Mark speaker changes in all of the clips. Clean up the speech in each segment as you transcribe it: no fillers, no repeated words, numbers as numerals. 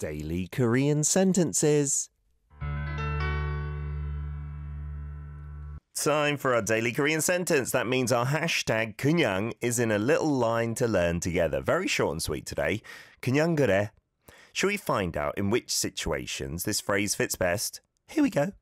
Speaker 1: Daily Korean sentences. Time for our daily Korean sentence. That means our hashtag 그냥 is in a little line to learn together. Very short and sweet today. 그냥 그래. Shall we find out in which situations this phrase fits best? Here we go.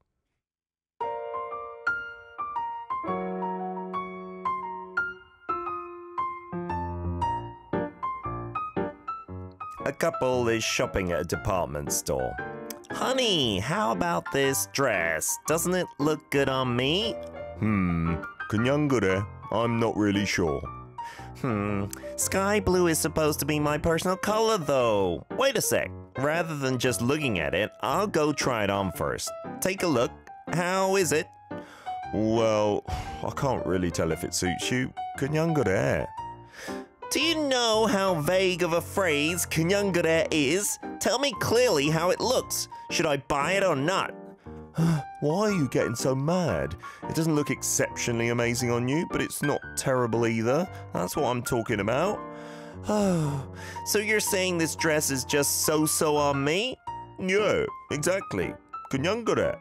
Speaker 1: A couple is shopping at a department store. Honey, how about this dress? Doesn't it look good on me? 그냥 그래. I'm not really sure. Sky blue is supposed to be my personal color though. Wait a sec. Rather than just looking at it, I'll go try it on first. Take a look. How is it? Well, I can't really tell if it suits you. 그냥 그래. Do you know how vague of a phrase 그냥 그래 is? Tell me clearly how it looks. Should I buy it or not? Why are you getting so mad? It doesn't look exceptionally amazing on you, but it's not terrible either. That's what I'm talking about. Oh, so you're saying this dress is just so-so on me? Yeah, exactly. 그냥 그래.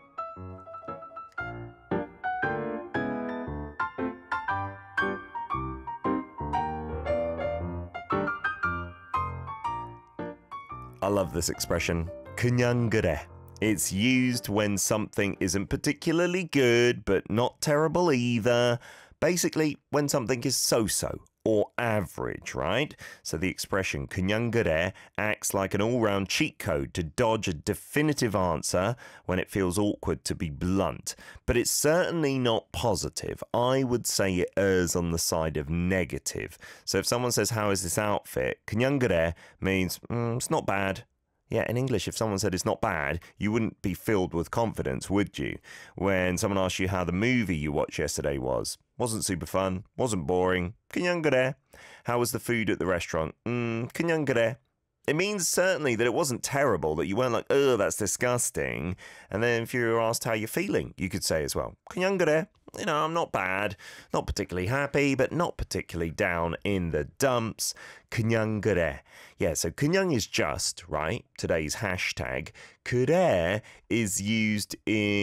Speaker 1: I love this expression, 그냥 그래. It's used when something isn't particularly good, but not terrible either. Basically, when something is so-so or average, right? So the expression 그냥 그래 acts like an all-round cheat code to dodge a definitive answer when it feels awkward to be blunt. But it's certainly not positive. I would say it errs on the side of negative. So if someone says, how is this outfit? 그냥 그래 means, it's not bad. Yeah, in English, if someone said it's not bad, you wouldn't be filled with confidence, would you? When someone asked you how the movie you watched yesterday was. Wasn't super fun, wasn't boring. 그냥 그래. How was the food at the restaurant? 그냥 그래. It means certainly that it wasn't terrible, that you weren't like, oh, that's disgusting. And then if you were asked how you're feeling, you could say as well, 그냥 그래. You know, I'm not bad, not particularly happy, but not particularly down in the dumps. 그냥 그래. Yeah, so 그냥 is just, right? Today's hashtag. 그래 is used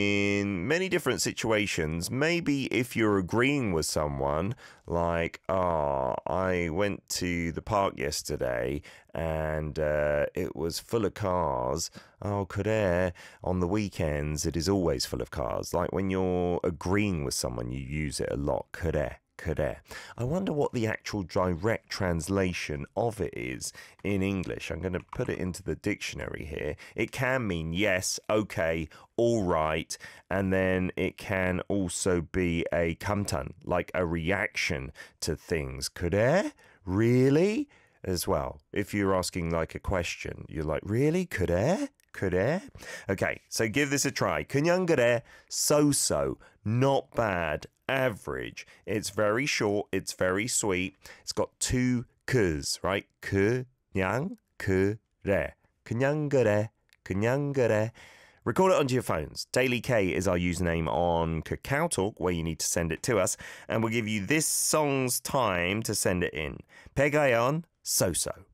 Speaker 1: in many different situations. Maybe if you're agreeing with someone, like, I went to the park yesterday and it was full of cars. Oh, 그래. On the weekends, it is always full of cars. Like when you're agreeing with someone, you use it a lot. 그래. 그래. I wonder what the actual direct translation of it is in English. I'm going to put it into the dictionary here. It can mean yes, okay, all right, and then it can also be a 감탄, like a reaction to things. 그래? Really? As well. If you're asking like a question, you're like, really? 그래? 그래? Okay, so give this a try. 그냥 그래, so-so, not bad, average. It's very short, it's very sweet. It's got two k's, right? 그냥 그래. 그냥 그래. 그냥 그래. Record it onto your phones. Daily K is our username on KakaoTalk, where you need to send it to us. And we'll give you this song's time to send it in. 배가연, so-so.